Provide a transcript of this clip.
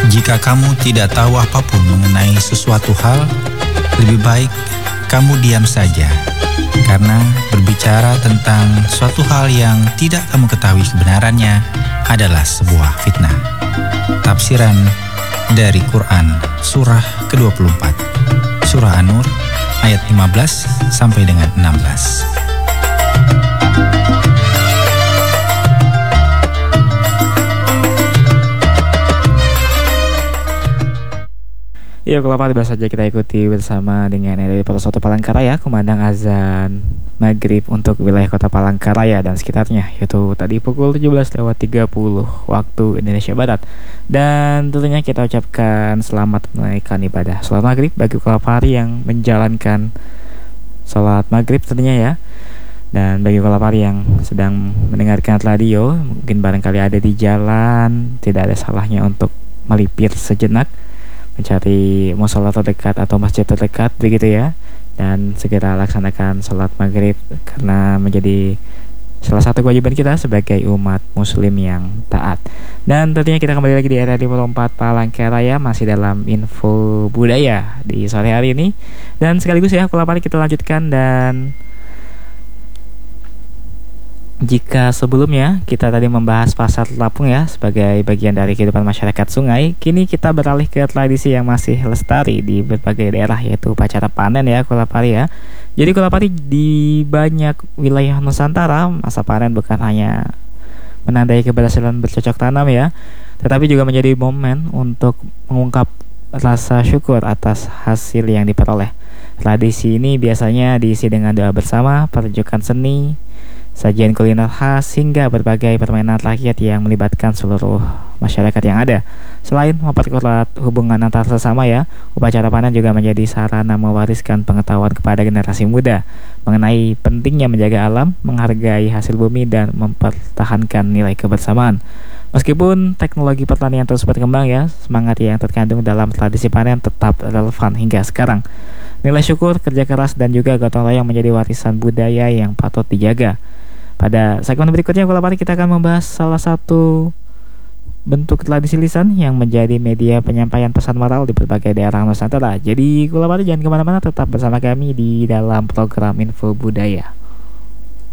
Jika kamu tidak tahu apapun mengenai sesuatu hal, lebih baik kamu diam saja. Karena berbicara tentang suatu hal yang tidak kamu ketahui kebenarannya adalah sebuah fitnah. Tafsiran dari Quran surah ke-24, surah An-Nur ayat 15 sampai dengan 16. Ya, kalau apa saja kita ikuti bersama dengan dari Kota Palangkaraya, kumandang azan maghrib untuk wilayah Kota Palangkaraya dan sekitarnya, yaitu tadi pukul 17.30 waktu Indonesia Barat. Dan tentunya kita ucapkan selamat menunaikan ibadah sholat maghrib bagi Kolapari yang menjalankan sholat maghrib tentunya ya. Dan bagi Kolapari yang sedang mendengarkan radio, mungkin barangkali ada di jalan, tidak ada salahnya untuk melipir sejenak, mencari mushola terdekat atau masjid terdekat begitu ya, dan segera laksanakan sholat maghrib karena menjadi salah satu kewajiban kita sebagai umat muslim yang taat. Dan tentunya kita kembali lagi di RRI 4 Palangkaraya, masih dalam info budaya di sore hari ini. Dan sekaligus ya Kolapari kita lanjutkan, dan jika sebelumnya kita tadi membahas pasar Lapung ya sebagai bagian dari kehidupan masyarakat sungai, kini kita beralih ke tradisi yang masih lestari di berbagai daerah, yaitu upacara panen ya Kolapari ya. Jadi Kolapari di banyak wilayah Nusantara, masa panen bukan hanya menandai keberhasilan bercocok tanam ya, tetapi juga menjadi momen untuk mengungkap rasa syukur atas hasil yang diperoleh. Tradisi ini biasanya diisi dengan doa bersama, pertunjukan seni, sajian kuliner khas, hingga berbagai permainan rakyat yang melibatkan seluruh masyarakat yang ada. Selain memperkuat hubungan antar sesama ya, upacara panen juga menjadi sarana mewariskan pengetahuan kepada generasi muda mengenai pentingnya menjaga alam, menghargai hasil bumi, dan mempertahankan nilai kebersamaan. Meskipun teknologi pertanian terus berkembang ya, semangat yang terkandung dalam tradisi panen tetap relevan hingga sekarang. Nilai syukur, kerja keras, dan juga gotong royong menjadi warisan budaya yang patut dijaga. Pada segmen berikutnya Kolapari kita akan membahas salah satu bentuk tradisi lisan yang menjadi media penyampaian pesan moral di berbagai daerah Nusantara. Jadi Kolapari jangan kemana-mana, tetap bersama kami di dalam program Info Budaya.